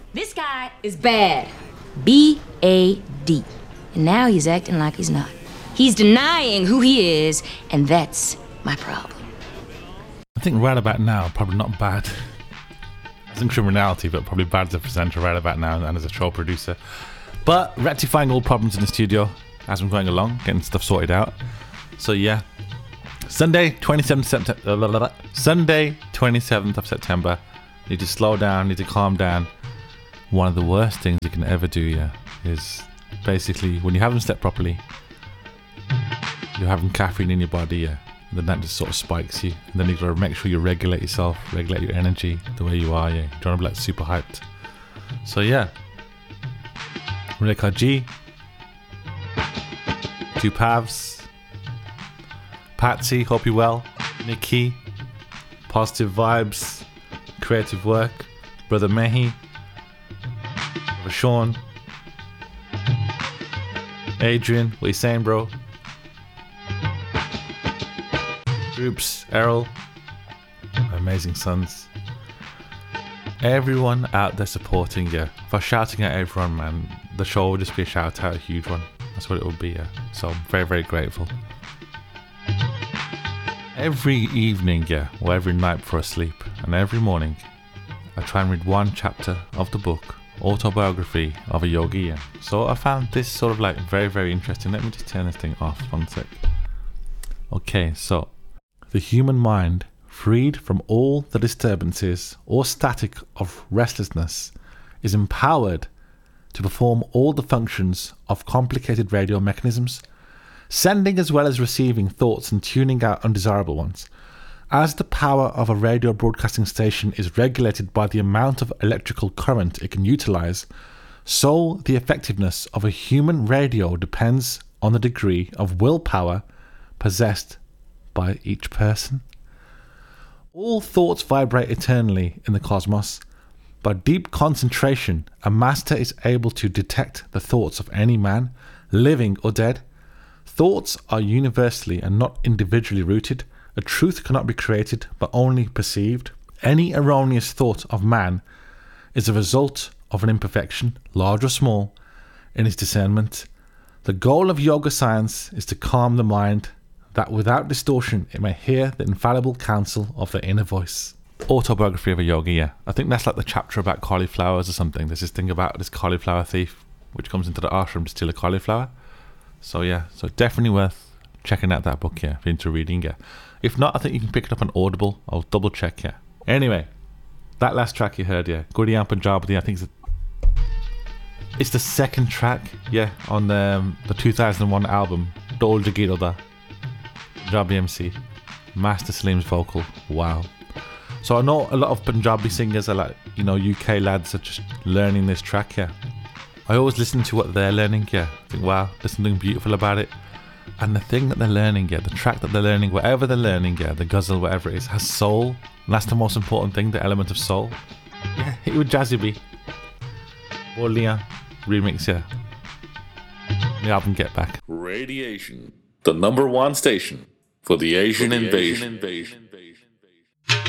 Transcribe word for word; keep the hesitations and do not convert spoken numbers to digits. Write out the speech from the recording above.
This guy is bad. B A D. And now he's acting like he's not. He's denying who he is, and that's my problem. I think right about now, probably not bad as in criminality, but probably bad as a presenter right about now and as a show producer. But rectifying all problems in the studio as I'm going along, getting stuff sorted out. So yeah, Sunday, twenty-seventh September. Sunday, twenty-seventh of September. Need to slow down. Need to calm down. One of the worst things you can ever do, yeah, is basically when you haven't slept properly, you're having caffeine in your body, yeah. And then that just sort of spikes you. And then you've got to make sure you regulate yourself, regulate your energy the way you are, yeah. You don't want to be like super hyped. So yeah. Reka G. Two Pavs. Patsy, hope you're well. Nikki. Positive vibes. Creative work. Brother Mehi. Brother Sean. Adrian, what you saying, bro? Groups, Errol, amazing sons. Everyone out there supporting you. For shouting at everyone, man, the show will just be a shout out, a huge one. That's what it will be, yeah. So I'm very, very grateful. Every evening, yeah, or every night before I sleep, and every morning, I try and read one chapter of the book, Autobiography of a Yogi, yeah. So I found this sort of like very, very interesting. Let me just turn this thing off one sec. Okay, so the human mind, freed from all the disturbances or static of restlessness, is empowered to perform all the functions of complicated radio mechanisms, sending as well as receiving thoughts and tuning out undesirable ones. As the power of a radio broadcasting station is regulated by the amount of electrical current it can utilize, so the effectiveness of a human radio depends on the degree of willpower possessed by each person. All thoughts vibrate eternally in the cosmos. By deep concentration, a master is able to detect the thoughts of any man, living or dead. Thoughts are universally and not individually rooted. A truth cannot be created, but only perceived. Any erroneous thought of man is a result of an imperfection, large or small, in his discernment. The goal of yoga science is to calm the mind, that without distortion it may hear the infallible counsel of the inner voice. Autobiography of a Yogi, yeah. I think that's like the chapter about cauliflowers or something. There's this thing about this cauliflower thief which comes into the ashram to steal a cauliflower. So yeah, so definitely worth checking out that book, yeah, if you're into reading, yeah. If not, I think you can pick it up on Audible. I'll double check, yeah. Anyway, that last track you heard, yeah, Gaudiya Punjabi, I think it's, a, it's the second track, yeah, on the, um, the two thousand one album, Dol Jagiroda. Punjabi M C, Master Salim's vocal, wow. So I know a lot of Punjabi singers are like, you know, U K lads are just learning this track, yeah. I always listen to what they're learning, yeah. I think, wow, there's something beautiful about it. And the thing that they're learning, yeah, the track that they're learning, whatever they're learning, yeah, the ghazal, whatever it is, has soul. And that's the most important thing, the element of soul. Yeah, hit it with Jazzy B. Borlia remix, yeah. The album Get Back. Radiation, the number one station for the Asian, for the invasion. Asian invasion.